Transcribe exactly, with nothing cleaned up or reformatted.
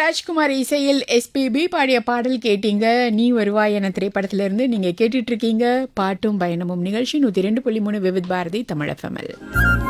ராஜ்குமார் இசையில் எஸ்பிபி பாடிய பாடல் கேட்டீங்க. நீ வருவாய் என திரைப்படத்திலிருந்து. நீங்க கேட்டுட்டு இருக்கீங்க பாட்டும் பயணமும் நிகழ்ச்சி நூத்தி ரெண்டு புள்ளி மூணு விவித் பாரதி தமிழ் எஃப்எம்எல்.